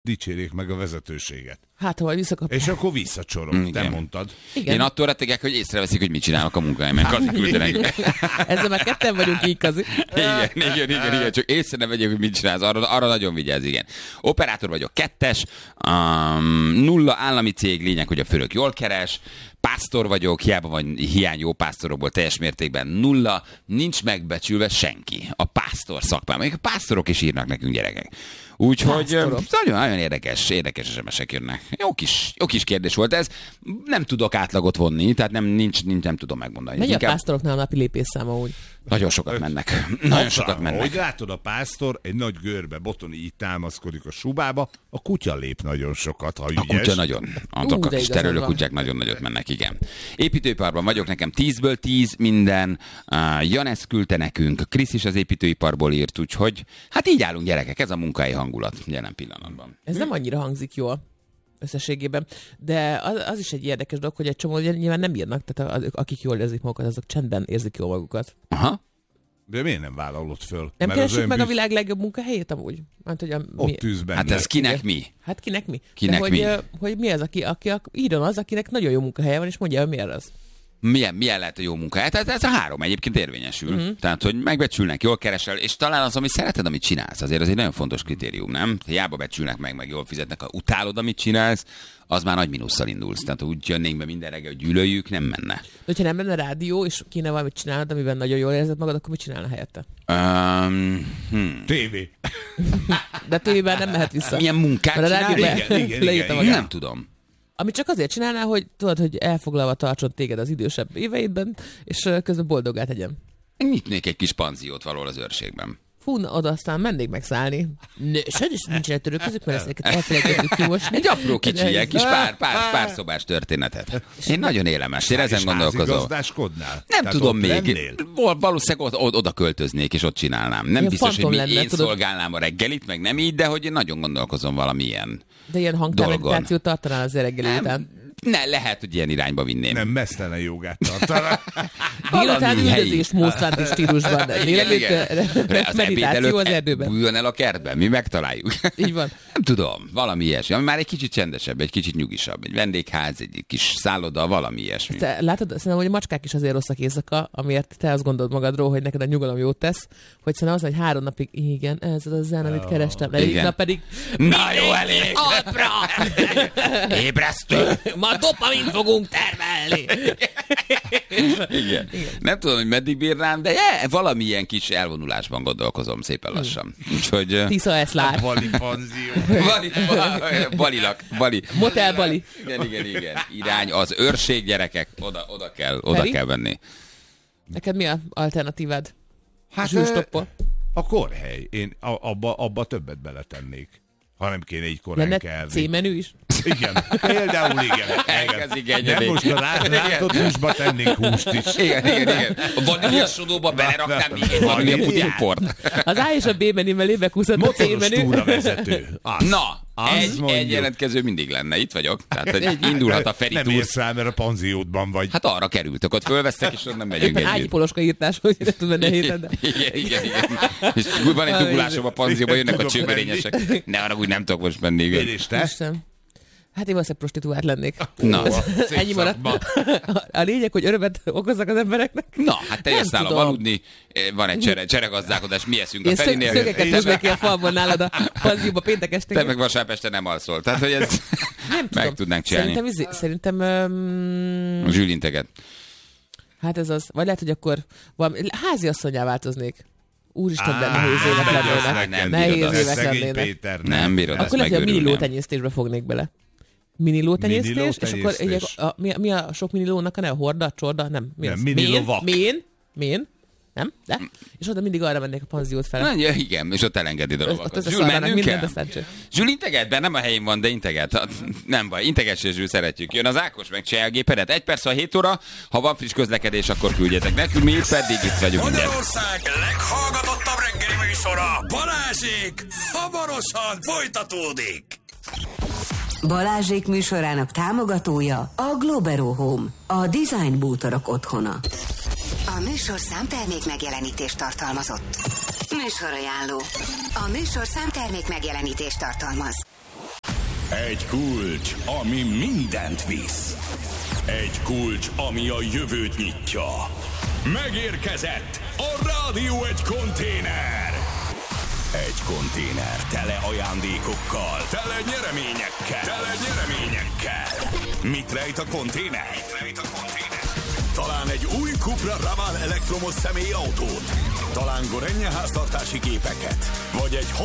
dicsérjék meg a vezetőséget. Hát, ha majd visszakapják. És akkor visszacsorog, te mondtad. Igen. Én attól rettegek, hogy észreveszik, hogy mit csinálok a munkahelyemen. Kazi küldenek. Ezzel már ketten vagyunk így, Kazi. Igen. Csak észre ne vegyek, hogy mit csinálsz. Arra nagyon vigyázz, igen. Operátor vagyok, 2-es, 0 állami cég, lényeg, hogy a főnök jól keres. Pásztor vagyok, hiába van hiány jó pásztorokból, teljes mértékben 0, nincs megbecsülve senki. A pásztor szakmában. Még a pásztorok is írnak nekünk, gyerekek. Úgyhogy nagyon érdekes SMS-ek jönnek. Jó kis kérdés volt ez. Nem tudok átlagot vonni, tehát nem tudom megmondani. Mennyi a pásztoroknál a napi lépésszáma úgy? Nagyon sokat mennek. Hogy látod, a pásztor egy nagy görbe botoni így támaszkodik a subába, a kutya lép nagyon sokat, ha ügyes. A kutya nagyon. Azok a kis terülő kutyák nagyon nagyot mennek, igen. Építőiparban vagyok, nekem 10-ből 10 minden. Janesz küldte nekünk, Krisz is az építőiparból írt, úgyhogy hát így állunk, gyerekek, ez a munkai hangulat jelen pillanatban. Ez nem annyira hangzik jól összességében, de az is egy érdekes dolog, hogy egy csomó nyilván nem írnak, tehát akik jól érzik magukat, azok csendben érzik jól magukat. Aha. De miért nem vállalod föl? Nem keressük meg a világ legjobb munkahelyét amúgy? Hát, hogy ott tűz benne. Hát ez kinek mi? Hát kinek mi? Kinek mi? Hogy mi az, aki írjon az, akinek nagyon jó munkahelye van, és mondja, hogy miért az? Milyen lehet a jó munkahely? Tehát ez a 3 egyébként érvényesül. Tehát, hogy megbecsülnek, jól keresel, és talán az, ami szereted, amit csinálsz, azért az egy nagyon fontos kritérium, nem? Hiába becsülnek meg jól fizetnek, ha utálod, amit csinálsz, az már nagy mínusszal indulsz. Tehát úgy jönnénk be minden reggel, hogy gyűlöljük, nem menne. De hogyha nem lenne rádió, és kéne valamit csinálnod, amiben nagyon jól érzed magad, akkor mit csinálna helyette? Tévé. De tévében nem mehet vissza. Milyen munkát csinál? Igen. Nem tudom. Amit csak azért csinálnál, hogy tudod, hogy elfoglalva tartson téged az idősebb éveidben, és közben boldoggá tegyem. Nyitnék egy kis panziót valahol az őrségben. Fú, oda aztán mennék megszállni. Sajnos nincsenek törők közük, mert ezeket elfelejtettük kimosni. Egy apró kicsi, egy kis pár szobás történetet. Én nagyon élem ezt, én ezen gondolkozom. Nem tudom még. Valószínűleg oda költöznék, és ott csinálnám. Nem biztos, hogy én szolgálnám a reggelit, meg nem így, de hogy én nagyon gondolkozom valamilyen. De ilyen hangtelevitációt tartanál az reggeli után? Ne, lehet, hogy ilyen irányba vinném. Nem, mesztelen jogát tartaná. Délután üldözés módszerti stílusban. Meditáció az erdőben. Bújjon el a kertben, mi megtaláljuk. Így van. Nem tudom, valami ilyesmi. Ami már egy kicsit csendesebb, egy kicsit nyugisabb. Egy vendégház, egy kis szálloda, valami ilyesmi. Te látod, szerintem, hogy a macskák is azért rosszak éjszaka, amiért te azt gondolod magadról, hogy neked a nyugalom jót tesz, hogy szerintem az, hogy 3 napig, igen, ez az a zen, amit kerestem. Nap pedig... Na jó, elég! Alpra! Ébresztő! Ma dopamin fogunk termelni! Igen. Nem tudom, hogy meddig bírnám, de valamilyen kis elvonulásban gondolkozom szépen lassan. Úgyhogy... Tisza eszlár. Bali panzió. Bali. Motel Bali. Igen. Irány az őrség, gyerekek. Oda kell venni. Neked mi az alternatívád? Hát a kórhely. Én abba többet beletennék. Ha nem kéne így korán kelni. C-menü is? Igen, például igen. Nem most a látott húsba tennék húst is. Igen. A vaníliasodóba beleraknám még egy vanília puddingport. Az A és a B menüvel lébekuszott a C-menü. Motoros túravezető. Egy jelentkező mindig lenne, itt vagyok. Tehát indulhat a Feri Nem túr. érsz rá, mert a panziódban vagy. Hát arra kerültök, ott fölvesztek, és onnan megyünk együtt. Ágyi Poloska írtás, hogy nem tud menni a héten. Igen. És van egy dugulásom a panzióban, jönnek a csőmerényesek. Ne arra úgy nem tudok most menni. És te? Hát én valószínűleg prostituált lennék. Na, ennyi maradt. A lényeg, hogy örömet okozzak az embereknek. Na, hát te jössz nálam aludni, van egy cseregazdálkodás, mi eszünk a Ferinél. Én szögeket tesznek ki a falban nálad a panzióba péntek este. Te meg vasárnap este nem alszol. Tehát, hogy ez meg tudnánk csinálni. Szerintem zsűlinteget. Hát ez az. Vagy lehet, hogy akkor háziasszonnyá változnék. Úristen, de nehéz évek lennének. Nehéz évek lennének. Nem bírod ezt megőrülni. Akkor lehet, hogy a minilótenyésztésbe fognék bele. Minilótenyésztés, és akkor mi a sok minilónak a neve? Horda, csorda? Nem. Minilóvak. Mén? Nem? De? És oda mindig arra mennék a panziót fel. Igen, és ott elengeded a lovakat. Zsül, mennünk kell? Zsül, integet be, nem a helyén van, de integet. Nem baj, integessé, Zsül, szeretjük. Jön az Ákos, meg csinálja a gépedet. 1 perc a 7 óra, ha van friss közlekedés, akkor küldjetek nekünk, mi pedig itt vagyunk. Magyarország leghallgatottabb reggeli műsora, Balázsék, hamarosan folytatódik. Balázsék műsorának támogatója a Globero Home, a design bútorok otthona. A műsor számtermék megjelenítést tartalmazott. Műsorajánló. A műsor számtermék megjelenítést tartalmaz. Egy kulcs, ami mindent visz. Egy kulcs, ami a jövőt nyitja. Megérkezett a Rádió egy konténer. Egy konténer tele ajándékokkal, tele nyereményekkel. Mit rejt a konténer? Talán egy új Cupra Raval elektromos személyautót, talán Gorenje háztartási gépeket, vagy egy